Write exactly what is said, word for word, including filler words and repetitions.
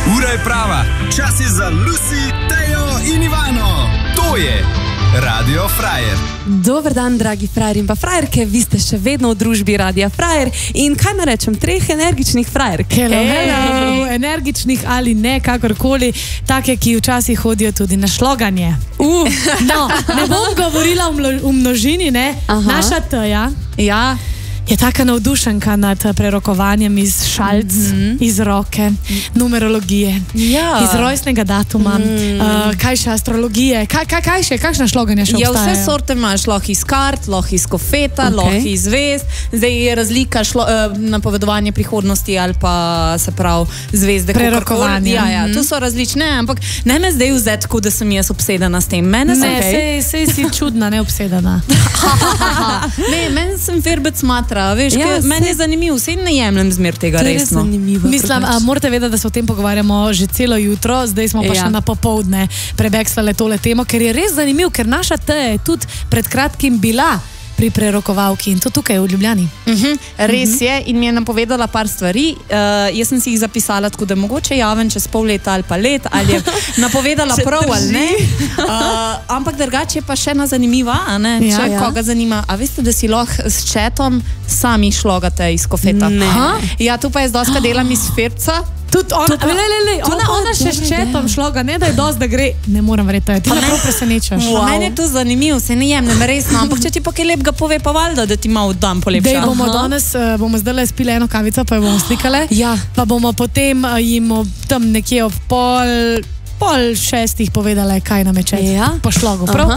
Ura je prava, čas je za Lucy, Tejo in Ivano. To je Radio Frajer. Dober dan, dragi frajer in pa frajerke, vi ste še vedno v družbi Radia Frajer in kaj naj rečem, treh energičnih frajerk. Hello, hello. Energičnih ali ne, kakorkoli, take, ki včasih hodijo tudi na šloganje. Uh. No, ne bom govorila v množini, ne. Aha. Naša Teja. Ja. Je taka navdušenka nad prerokovanjem iz šalc, mm-hmm. iz roke, numerologije, ja. Iz rojstnega datuma, mm. uh, kaj še astrologije, kaj, kaj, kaj še, kakšna šloganja še ja, obstajajo? Vse sorte imaš, lahko iz kart, lahko iz kofeta, okay. lahko iz zvezd, zdaj je razlika šlo, uh, napovedovanje prihodnosti ali pa se pravi zvezde. Prerokovanje. Ja, ja, mm-hmm. to so različne, ampak ne me zdaj vzeti, tako da sem jaz obsedena s tem. Mene ne, okay. sej, sej si čudna, ne obsedena. Ne, meni sem verbec matra. Veš, ja, meni je zanimivo, vse ne jemljem zmer tega resno. Mislim, a, morate vedeti, da se o tem pogovarjamo že celo jutro, zdaj smo pa ja. še na popoldne prebekslale tole temo, ker je res zanimivo, ker naša Teja je tudi pred kratkim bila pri prerokovalki in to tukaj v Ljubljani. Uh-huh. Res uh-huh. je in mi je napovedala par stvari. Uh, jaz sem si jih zapisala, tako da mogoče javen čez pol leta ali pa let, ali je napovedala prav ali ne. Uh, ampak drugače je pa še ena zanimiva, a ne? Ja, Če ja. koga zanima. A veste, da si lahko s četom sami šlogate iz kofeta? Ne. Ja, tu pa jaz doska delam iz Ferca. Tudi ona, le, le, le, ona, ona še s četom šloga, ne da je dost, da gre, ne moram verjeti, ti me prav presenečaš. Wow. Meni je to zanimivo, se ne jemnem resno, ampak če ti pa kaj lepega pove, pa valjda, da ti malo dan polepša. Dej bomo Aha. danes, uh, bomo zdaj spile eno kavico, pa jo bomo slikale, ja. pa bomo potem uh, jim tam nekje ob pol, pol šestih povedale, kaj nam je čet ja. po šlogu, prav? Aha.